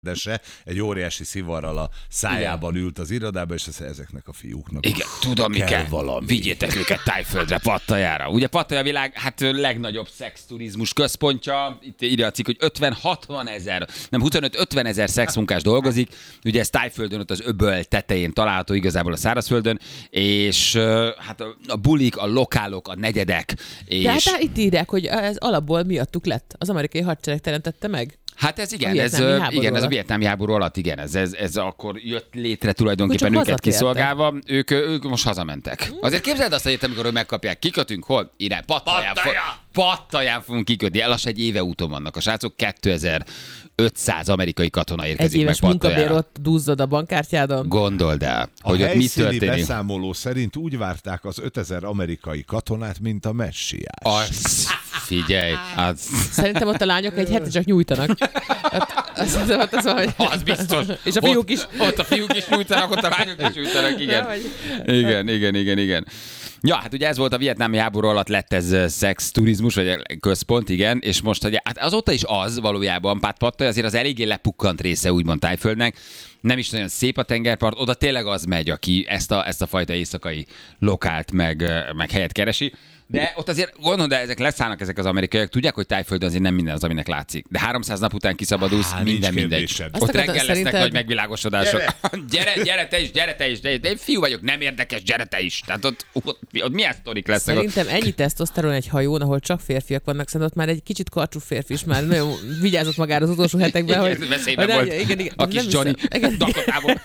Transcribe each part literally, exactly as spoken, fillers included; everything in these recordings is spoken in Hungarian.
Dese, egy óriási szivarral a szájában ült az irodába, és ezeknek a fiúknak igen, tudom, mi kell, kell. valami. Vigyétek őket Tájföldre, Pattajára. Ugye Pattaya a világ hát legnagyobb szexturizmus központja. Itt írja a cikk, hogy ötven-hatvan ezer, nem huszonöt-ötven ezer szexmunkás dolgozik. Ugye ez Tájföldön, ott az öböl tetején található, igazából a szárazföldön, és hát a bulik, a lokálok, a negyedek. És... De hát itt írják, hogy ez alapból miattuk lett. Az amerikai hadsereg teremtette meg. Hát ez igen, ez, igen, ez a vietnámi háború alatt, igen, ez, ez, ez akkor jött létre tulajdonképpen őket kiszolgálva, ők, ők most hazamentek. Azért képzeld azt, hogy amikor ők megkapják, kikötünk, hol? Irány, Pattaján, Pattaján fogunk kikötni, lassan egy éve úton vannak a srácok, kétezer-ötszáz amerikai katona érkezik egy meg Pattaján. Egy éves munkabér ott duzzad a bankkártyádon. Gondold el, hogy a ott mi történik. A helyszíni beszámoló szerint úgy várták az ötezer amerikai katonát, mint a messiás. Az, figyelj, az... Szerintem ott a lányok egy heti csak nyújtanak. Hát, az, az, az, az, az biztos. És a fiúk is. Ott, ott a fiúk is nyújtanak, ott a lányok is nyújtanak, igen. Igen, igen, igen, igen. Ja, hát ugye ez volt a vietnámi háború alatt lett ez szexturizmus, vagy központ, igen, és most ugye, hát azóta is az valójában, Pát Pattaya azért az eléggé lepukkant része úgymond Tájföldnek, nem is nagyon szép a tengerpart, oda tényleg az megy, aki ezt a, ezt a fajta éjszakai lokált meg, meg helyet keresi. De ott azért gondolod, de ezek leszállnak ezek az amerikaiak, tudják, hogy Tájföldön azért nem minden az, aminek látszik. De háromszáz nap után kiszabadulsz, Há, minden mindegy. Ott reggel lesznek szerinted... nagy megvilágosodások. Gyere. gyere, gyere te is, gyere te is, de én fiú vagyok, nem érdekes, gyere te is. Tehát ott, ott, ott milyen sztorik lesznek? Szerintem ott... ennyi tesztoszteron egy hajón, ahol csak férfiak vannak, szerintem ott már egy kicsit karcsú férfi is már nagyon vigyázott magára az utolsó hetekben, igen, hogy... Veszélyben hogy volt igen, igen, a kis Johnny Dakotából.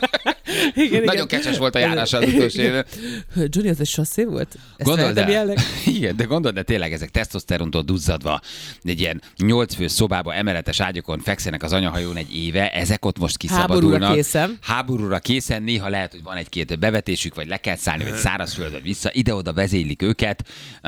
Igen, nagyon igen. Kecses volt a járása az utolsó éve. Johnny, az egy sasszé volt? Gondold el. Igen, de gondold, de tényleg ezek tesztoszterontól duzzadva, egy ilyen nyolc fő szobába, emeletes ágyakon fekszenek az anyahajón egy éve, ezek ott most kiszabadulnak. Háborúra készen. Háborúra készen, néha lehet, hogy van egy-két bevetésük, vagy le kell szállni, vagy szárazföldre vissza, ide-oda vezénylik őket,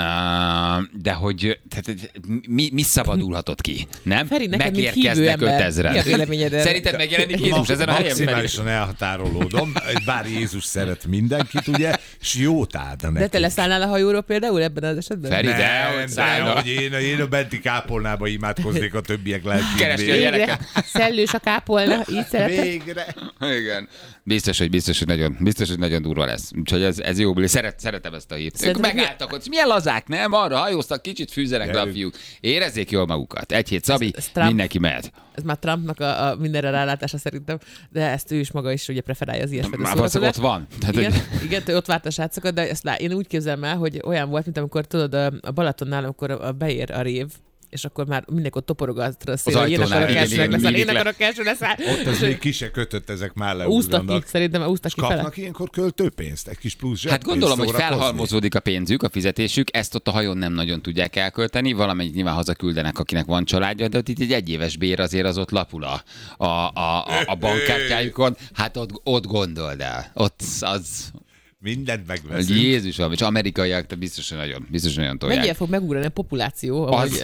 de hogy tehát, mi, mi szabadulhatott ki, nem? Feri, megérkeznek ötezren. Szerinted megjelenik Jézus ezen a helyen? Maximálisan elhatárolódom, bár Jézus szeret mindenkit, ugye, és jót állna neki. De te leszállnál a hajóról például ebben az esetben? Feri, de, nem, de hogy én, én a benti kápolnába imádkoznék a többiek lelkén. Keresni a gyereket. Szellős a kápolna, így szeretem. Végre. Igen. Biztos, hogy biztos, hogy nagyon, biztos, hogy nagyon durva lesz. Úgyhogy ez, ez jó, Szeret, szeretem ezt a hírt. Ők megálltak ott. Milyen lazák, nem? Arra hajóztak, kicsit fűzenek le a fiúk. Érezzék jól magukat. Egy hét Szabi, ez, ez mindenki mehet. Ez már Trumpnak a, a mindenre rálátása szerintem, de ezt ő is maga is ugye preferálja az ilyesfajta szórakozást. Már ott van. Tehát, igen, hogy... igen, ott várt a srácokat, de ezt lá, én úgy képzelem el, hogy olyan volt, mint amikor tudod, a Balatonnál, amikor beér a rév, és akkor már mindenki ott toporogatra a szél, hogy én akarok elsőnek leszel, én akarok első leszel. Ott az még ki se kötött, ezek már leúznak. Úsztak ki, szerintem úsztak ki fele. Kapnak ilyenkor költőpénzt, egy kis plusz zseppénzt. Hát gondolom, hogy felhalmozódik a pénzük, a fizetésük, ezt ott a hajón nem nagyon tudják elkölteni, valamennyit nyilván hazaküldenek, akinek van családja, de ott itt egy egyéves bér azért az ott lapul a, a, a, a bankkártyájukon. Hát ott, ott gondold el, ott az... Mindent megveszünk. Jézusom, és amerikaiak, tehát biztos, hogy nagyon, biztos, hogy nagyon tolják. Mennyire fog megugrani a populáció? Az,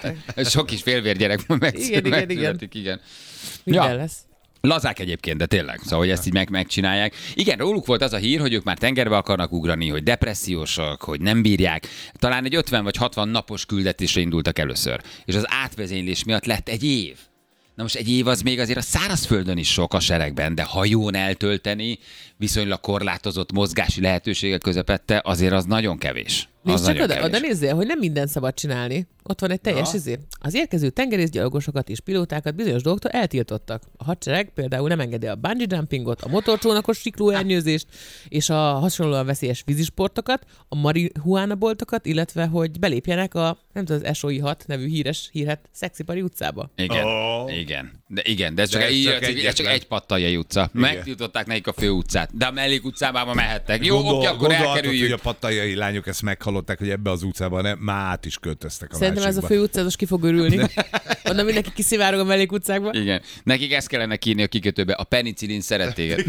sok kis félvérgyerek megszületik. Igen, igen, igen. igen. Minden ja. lesz. Lazák egyébként, de tényleg, szóval, hogy ezt így meg, megcsinálják. Igen, róluk volt az a hír, hogy ők már tengerbe akarnak ugrani, hogy depressziósak, hogy nem bírják. Talán egy ötven vagy hatvan napos küldetésre indultak először. És az átvezénylés miatt lett egy év. Na most egy év az még azért a szárazföldön is sok a seregben, de hajón eltölteni viszonylag korlátozott mozgási lehetőségek közepette azért az nagyon kevés. Nézd csak oda, oda nézzél, hogy nem mindent szabad csinálni. Ott van egy teljes izé. Az érkező tengerészgyalogosokat és pilótákat bizonyos dolgoktól eltiltottak. A hadsereg például nem engedi a bungee jumpingot, a motorcsónakos siklóernyőzést és a hasonlóan veszélyes vízisportokat, a marihuána boltokat, illetve hogy belépjenek a nem tudom, az es o i hat nevű híres hírhet Szexipari utcába. Igen, oh. igen. De igen, de ez csak, de ez egy, csak, egy, ez csak egy Pattayai utca. Igen. Megtiltották nekik a fő utcát, de a mellék utcában mehettek. Jó, Gondol, oké, akkor elkerüljük. Hogy a pattayai lányok ezt meghallották, hogy ebbe az utcában nem, már át is költöztek a Szerintem másikba. ez a fő utcázos ki fog örülni. Onnan mindenki kiszivárog a mellék utcákba. Igen. Nekik ezt kellene kírni a kikötőbe. A penicillin szeret téged.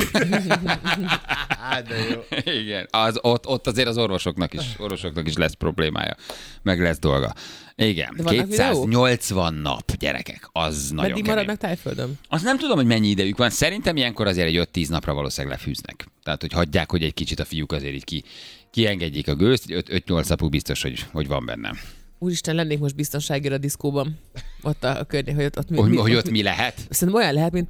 De jó. Igen. Az, ott, ott azért az orvosoknak is, orvosoknak is lesz problémája. Meg lesz dolga. Igen. kétszáznyolcvan nap, gyerekek. Az nagyon kemény. Meddig maradnak Tájföldön? Azt nem tudom, hogy mennyi idejük van. Szerintem ilyenkor azért egy öt-tíz napra valószínűleg lefűznek. Tehát, hogy hagyják, hogy egy kicsit a fiúk azért így ki, kiengedjék a gőzt. öt-nyolc napuk biztos, hogy, hogy van benne. Úristen, lennék most biztonságira a diszkóban. Ott a, a környék, hogy ott, ott mi, hogy, mi, hogy ott, ott mi lehet? Szerintem olyan lehet, mint